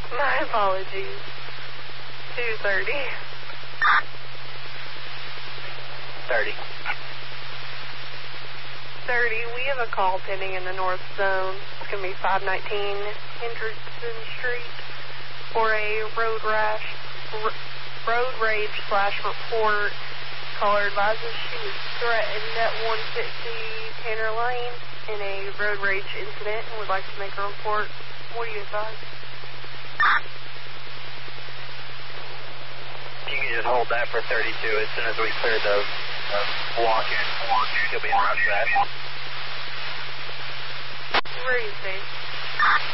My apologies. 2:30. 30. 30. We have a call pending in the north zone. It's going to be 519 Hendrickson Street for a road rage/report. Caller advises she was threatened at 150 Tanner Lane in a road rage incident and would like to make a report. What do you advise? You can just hold that for 32 as soon as we clear the walk-in. You'll be in route for that. Where are you staying?